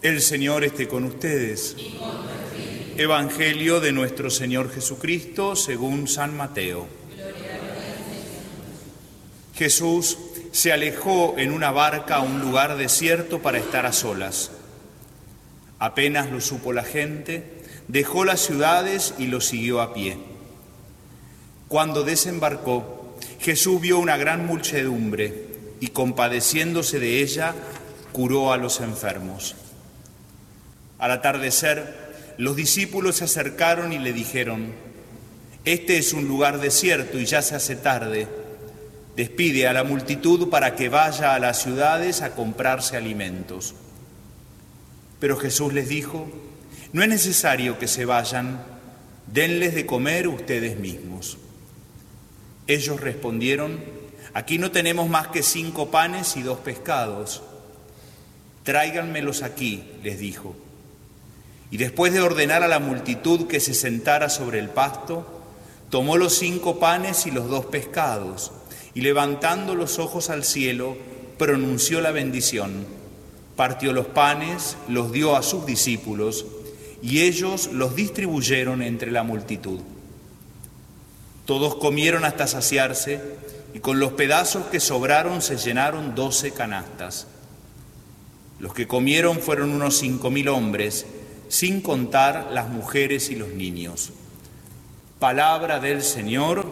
El Señor esté con ustedes. Y con tu espíritu. Evangelio de nuestro Señor Jesucristo según San Mateo. Gloria a ti, Señor. Jesús se alejó en una barca a un lugar desierto para estar a solas. Apenas lo supo la gente, dejó las ciudades y lo siguió a pie. Cuando desembarcó, Jesús vio una gran muchedumbre y, compadeciéndose de ella, curó a los enfermos. Al atardecer, los discípulos se acercaron y le dijeron: «Este es un lugar desierto y ya se hace tarde. Despide a la multitud para que vaya a las ciudades a comprarse alimentos». Pero Jesús les dijo: «No es necesario que se vayan, denles de comer ustedes mismos». Ellos respondieron: «Aquí no tenemos más que 5 panes y 2 pescados. «Tráiganmelos aquí», les dijo. Y después de ordenar a la multitud que se sentara sobre el pasto, tomó los 5 panes y los 2 pescados, y levantando los ojos al cielo, pronunció la bendición. Partió los panes, los dio a sus discípulos, y ellos los distribuyeron entre la multitud. Todos comieron hasta saciarse, y con los pedazos que sobraron se llenaron 12 canastas. Los que comieron fueron unos 5.000 hombres, sin contar las mujeres y los niños. Palabra del Señor.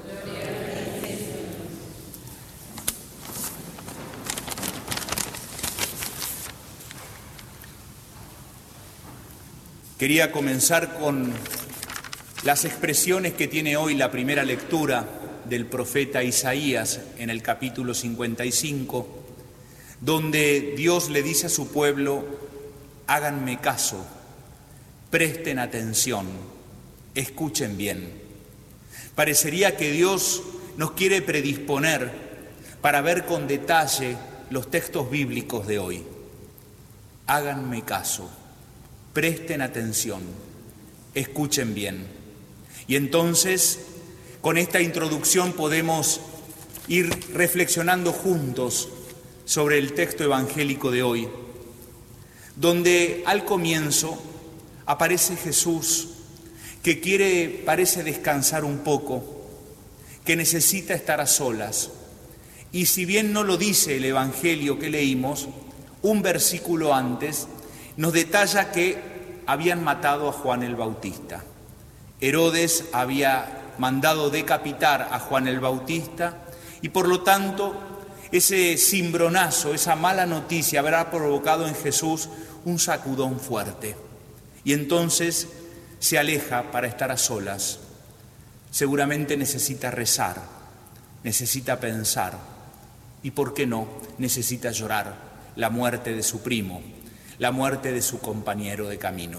Quería comenzar con las expresiones que tiene hoy la primera lectura del profeta Isaías en el capítulo 55, donde Dios le dice a su pueblo: háganme caso, presten atención, escuchen bien. Parecería que Dios nos quiere predisponer para ver con detalle los textos bíblicos de hoy. Háganme caso, presten atención, escuchen bien. Y entonces, con esta introducción podemos ir reflexionando juntos sobre el texto evangélico de hoy, donde al comienzo aparece Jesús, que parece descansar un poco, que necesita estar a solas. Y si bien no lo dice el Evangelio que leímos, un versículo antes nos detalla que habían matado a Juan el Bautista. Herodes había mandado decapitar a Juan el Bautista y por lo tanto ese cimbronazo, esa mala noticia habrá provocado en Jesús un sacudón fuerte. Y entonces se aleja para estar a solas. Seguramente necesita rezar, necesita pensar y, ¿por qué no?, necesita llorar la muerte de su primo, la muerte de su compañero de camino.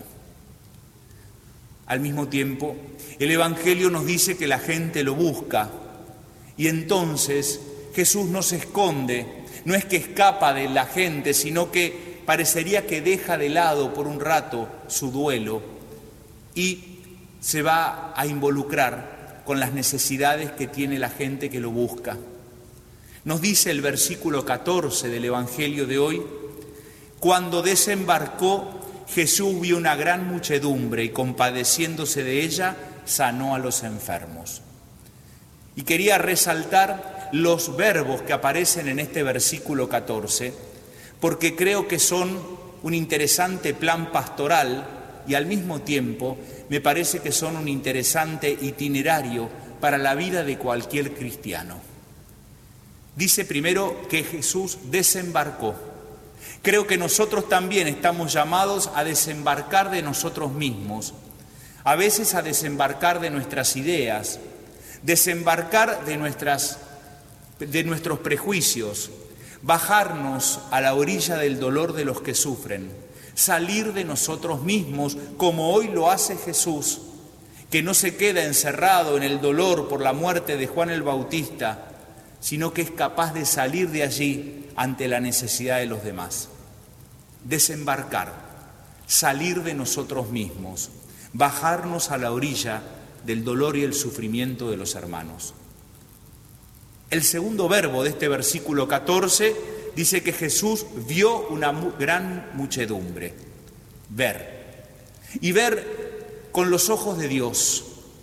Al mismo tiempo, el Evangelio nos dice que la gente lo busca y entonces Jesús no se esconde, no es que escapa de la gente, sino que parecería que deja de lado por un rato su duelo y se va a involucrar con las necesidades que tiene la gente que lo busca. Nos dice el versículo 14 del Evangelio de hoy: cuando desembarcó, Jesús vio una gran muchedumbre y, compadeciéndose de ella, sanó a los enfermos. Y quería resaltar los verbos que aparecen en este versículo 14, porque creo que son un interesante plan pastoral y al mismo tiempo me parece que son un interesante itinerario para la vida de cualquier cristiano. Dice primero que Jesús desembarcó. Creo que nosotros también estamos llamados a desembarcar de nosotros mismos, a veces a desembarcar de nuestras ideas, desembarcar de nuestros prejuicios, bajarnos a la orilla del dolor de los que sufren, salir de nosotros mismos como hoy lo hace Jesús, que no se queda encerrado en el dolor por la muerte de Juan el Bautista, sino que es capaz de salir de allí ante la necesidad de los demás. Desembarcar, salir de nosotros mismos, bajarnos a la orilla del dolor y el sufrimiento de los hermanos. El segundo verbo de este versículo 14 dice que Jesús vio una gran muchedumbre. Ver. Y ver con los ojos de Dios.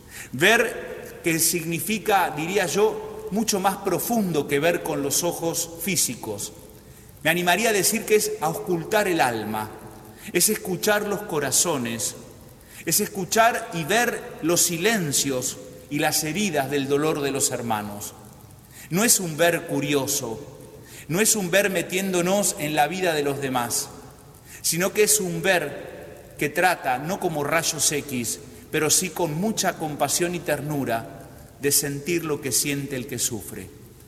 Ver que significa, diría yo, mucho más profundo que ver con los ojos físicos. Me animaría a decir que es auscultar el alma, es escuchar los corazones, es escuchar y ver los silencios y las heridas del dolor de los hermanos. No es un ver curioso, no es un ver metiéndonos en la vida de los demás, sino que es un ver que trata, no como rayos X, pero sí con mucha compasión y ternura, de sentir lo que siente el que sufre.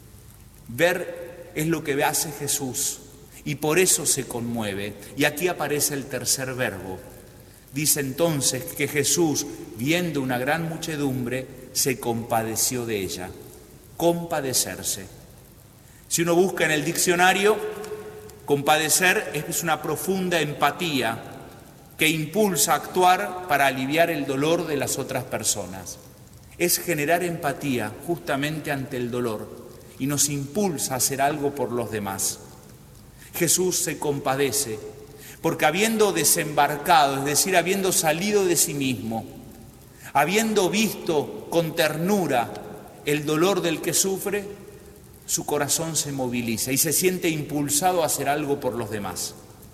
Ver es lo que hace Jesús y por eso se conmueve. Y aquí aparece el tercer verbo. Dice entonces que Jesús, viendo una gran muchedumbre, se compadeció de ella. Compadecerse. Si uno busca en el diccionario, compadecer es una profunda empatía que impulsa a actuar para aliviar el dolor de las otras personas. Es generar empatía justamente ante el dolor y nos impulsa a hacer algo por los demás. Jesús se compadece porque habiendo desembarcado, es decir, habiendo salido de sí mismo, habiendo visto con ternura el dolor del que sufre, su corazón se moviliza y se siente impulsado a hacer algo por los demás.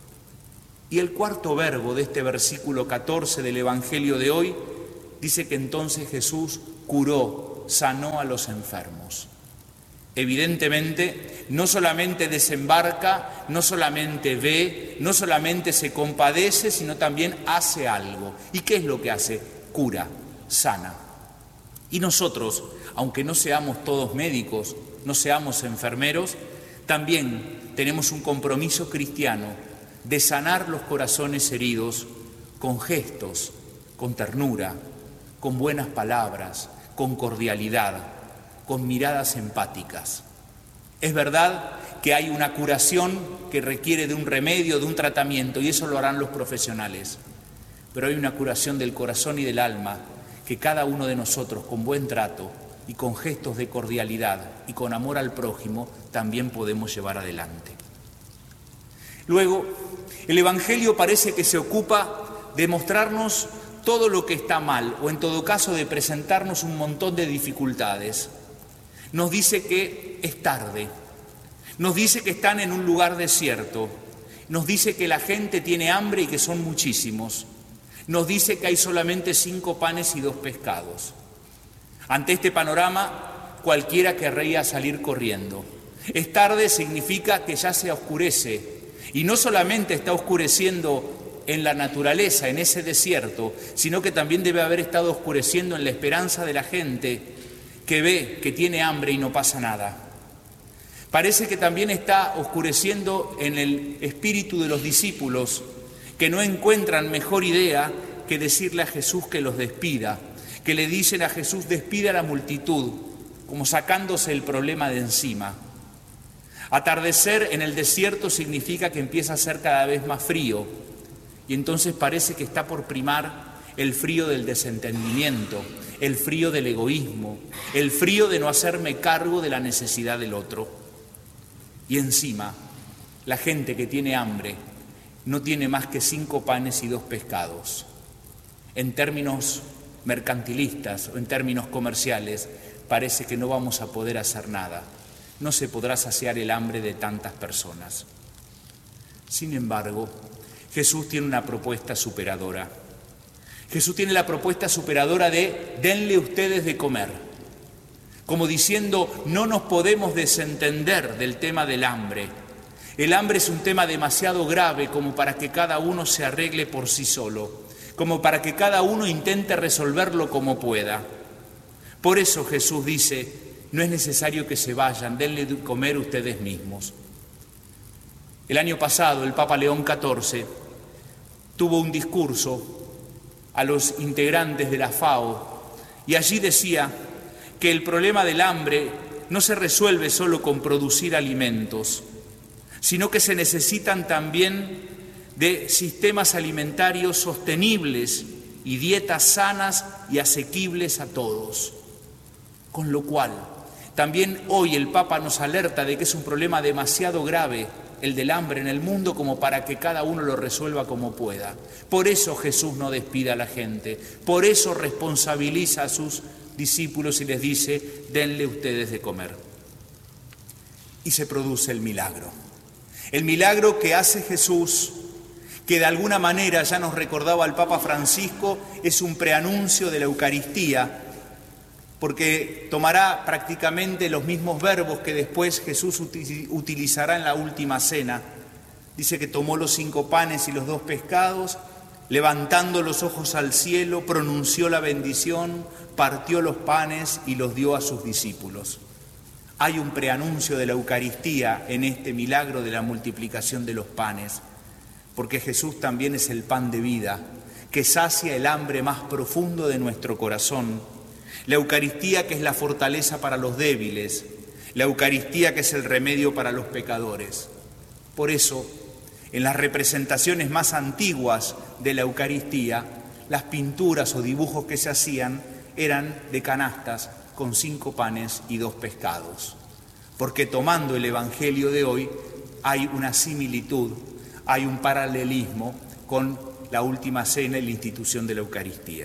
Y el cuarto verbo de este versículo 14 del Evangelio de hoy dice que entonces Jesús curó, sanó a los enfermos. Evidentemente, no solamente desembarca, no solamente ve, no solamente se compadece, sino también hace algo. ¿Y qué es lo que hace? Cura, sana. Y nosotros, aunque no seamos todos médicos, no seamos enfermeros, también tenemos un compromiso cristiano de sanar los corazones heridos con gestos, con ternura, con buenas palabras, con cordialidad, con miradas empáticas. Es verdad que hay una curación que requiere de un remedio, de un tratamiento, y eso lo harán los profesionales. Pero hay una curación del corazón y del alma que cada uno de nosotros, con buen trato y con gestos de cordialidad y con amor al prójimo, también podemos llevar adelante. Luego, el Evangelio parece que se ocupa de mostrarnos todo lo que está mal, o en todo caso de presentarnos un montón de dificultades. Nos dice que es tarde, nos dice que están en un lugar desierto, nos dice que la gente tiene hambre y que son muchísimos, nos dice que hay solamente 5 panes y 2 pescados. Ante este panorama, cualquiera querría salir corriendo. Es tarde significa que ya se oscurece, y no solamente está oscureciendo en la naturaleza, en ese desierto, sino que también debe haber estado oscureciendo en la esperanza de la gente que ve que tiene hambre y no pasa nada. Parece que también está oscureciendo en el espíritu de los discípulos, que no encuentran mejor idea que decirle a Jesús que los despida, que le dicen a Jesús: despida a la multitud, como sacándose el problema de encima. Atardecer en el desierto significa que empieza a ser cada vez más frío, y entonces parece que está por primar el frío del desentendimiento, el frío del egoísmo, el frío de no hacerme cargo de la necesidad del otro. Y encima, la gente que tiene hambre no tiene más que 5 panes y 2 pescados. En términos mercantilistas o en términos comerciales, parece que no vamos a poder hacer nada. No se podrá saciar el hambre de tantas personas. Sin embargo, Jesús tiene una propuesta superadora. Jesús tiene la propuesta superadora de: denle ustedes de comer. Como diciendo, no nos podemos desentender del tema del hambre. El hambre es un tema demasiado grave como para que cada uno se arregle por sí solo, como para que cada uno intente resolverlo como pueda. Por eso Jesús dice: no es necesario que se vayan, denle de comer ustedes mismos. El año pasado el Papa León XIV tuvo un discurso a los integrantes de la FAO y allí decía que el problema del hambre no se resuelve solo con producir alimentos, sino que se necesitan también de sistemas alimentarios sostenibles y dietas sanas y asequibles a todos. Con lo cual, también hoy el Papa nos alerta de que es un problema demasiado grave el del hambre en el mundo, como para que cada uno lo resuelva como pueda. Por eso Jesús no despide a la gente, por eso responsabiliza a sus discípulos y les dice: denle ustedes de comer. Y se produce el milagro. El milagro que hace Jesús, que de alguna manera, ya nos recordaba el Papa Francisco, es un preanuncio de la Eucaristía, porque tomará prácticamente los mismos verbos que después Jesús utilizará en la última cena. Dice que tomó los 5 panes y los 2 pescados, levantando los ojos al cielo, pronunció la bendición, partió los panes y los dio a sus discípulos. Hay un preanuncio de la Eucaristía en este milagro de la multiplicación de los panes, porque Jesús también es el pan de vida, que sacia el hambre más profundo de nuestro corazón. La Eucaristía, que es la fortaleza para los débiles, la Eucaristía, que es el remedio para los pecadores. Por eso, en las representaciones más antiguas de la Eucaristía, las pinturas o dibujos que se hacían eran de canastas con 5 panes y 2 pescados. Porque tomando el Evangelio de hoy, hay una similitud, hay un paralelismo con la última cena y la institución de la Eucaristía.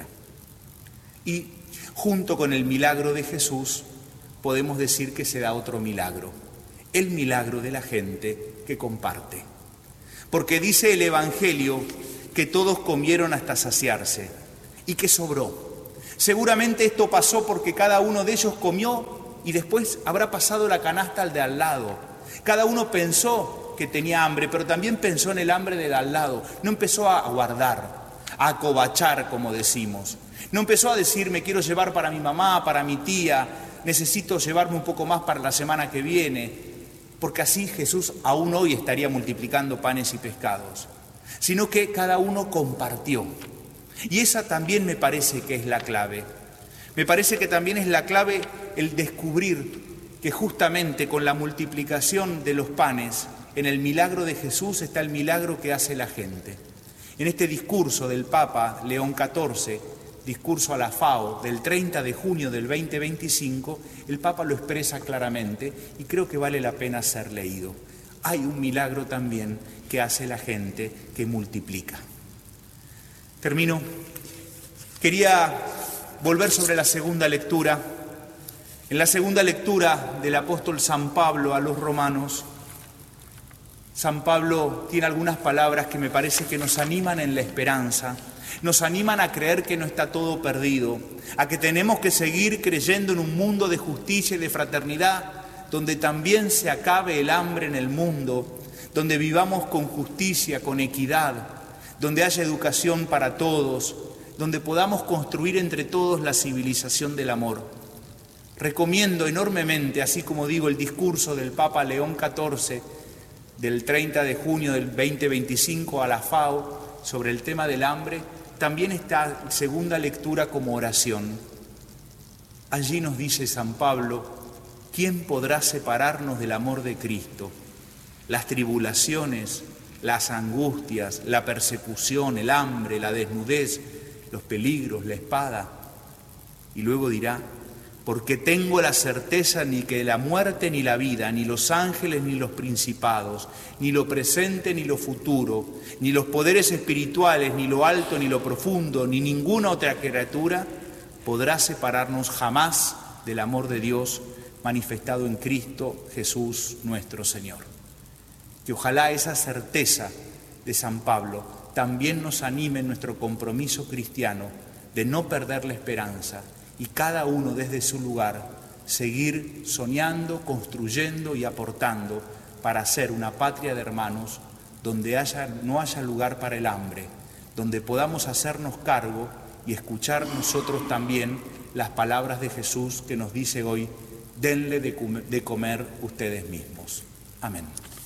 Y junto con el milagro de Jesús, podemos decir que se da otro milagro, el milagro de la gente que comparte. Porque dice el Evangelio que todos comieron hasta saciarse y que sobró. Seguramente esto pasó porque cada uno de ellos comió y después habrá pasado la canasta al de al lado. Cada uno pensó que tenía hambre, pero también pensó en el hambre del al lado. No empezó a guardar, a acobachar, como decimos. No empezó a decir: me quiero llevar para mi mamá, para mi tía, necesito llevarme un poco más para la semana que viene, porque así Jesús aún hoy estaría multiplicando panes y pescados, sino que cada uno compartió. Y esa también me parece que es la clave. Me parece que también es la clave el descubrir que justamente con la multiplicación de los panes, en el milagro de Jesús está el milagro que hace la gente. En este discurso del Papa León XIV, discurso a la FAO del 30 de junio del 2025, el Papa lo expresa claramente y creo que vale la pena ser leído. Hay un milagro también que hace la gente que multiplica. Termino. Quería volver sobre la segunda lectura. En la segunda lectura del apóstol San Pablo a los romanos, San Pablo tiene algunas palabras que me parece que nos animan en la esperanza, nos animan a creer que no está todo perdido, a que tenemos que seguir creyendo en un mundo de justicia y de fraternidad, donde también se acabe el hambre en el mundo, donde vivamos con justicia, con equidad, donde haya educación para todos, donde podamos construir entre todos la civilización del amor. Recomiendo enormemente, así como digo, el discurso del Papa León XIV del 30 de junio del 2025 a la FAO sobre el tema del hambre, también está segunda lectura como oración. Allí nos dice San Pablo: ¿quién podrá separarnos del amor de Cristo? Las tribulaciones, las angustias, la persecución, el hambre, la desnudez, los peligros, la espada. Y luego dirá: porque tengo la certeza ni que la muerte ni la vida, ni los ángeles ni los principados, ni lo presente ni lo futuro, ni los poderes espirituales, ni lo alto ni lo profundo, ni ninguna otra criatura podrá separarnos jamás del amor de Dios manifestado en Cristo Jesús nuestro Señor. Que ojalá esa certeza de San Pablo también nos anime en nuestro compromiso cristiano de no perder la esperanza y cada uno desde su lugar seguir soñando, construyendo y aportando para ser una patria de hermanos donde no haya lugar para el hambre, donde podamos hacernos cargo y escuchar nosotros también las palabras de Jesús que nos dice hoy: denle de comer ustedes mismos. Amén.